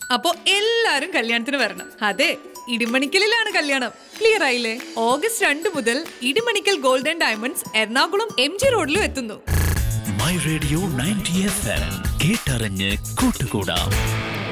അപ്പോ എല്ലാരും കല്യാണത്തിന് വരണം. അതെ, ഇടിമണിക്കലിലാണ് കല്യാണം. ക്ലിയർ ആയില്ലേ? August 2 മുതൽ Idimannickal gold and diamonds Ernakulam MG റോഡിലും എത്തുന്നു. മൈ റേഡിയോ 90 FM കേട്ടറിഞ്ഞ് കൂട്ടുകൂടാം.